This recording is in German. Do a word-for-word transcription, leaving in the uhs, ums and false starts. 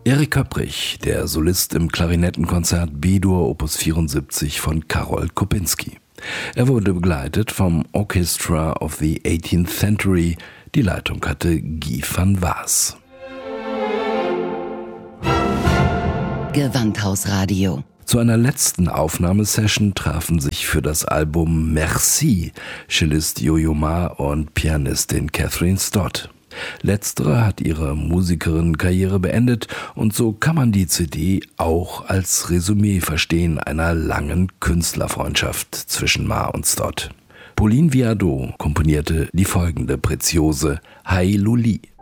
Erik Köpprich, der Solist im Klarinettenkonzert B-Dur Opus vierundsiebzig von Karol Kopinski. Er wurde begleitet vom Orchestra of the eighteenth Century. Die Leitung hatte Guy van Waas. Gewandhausradio. Zu einer letzten Aufnahmesession trafen sich für das Album Merci Cellist Yo-Yo Ma und Pianistin Catherine Stott. Letztere hat ihre Musikerin-Karriere beendet und so kann man die C D auch als Resümee verstehen einer langen Künstlerfreundschaft zwischen Ma und Stott. Pauline Viardot komponierte die folgende Preziose Hi Luli.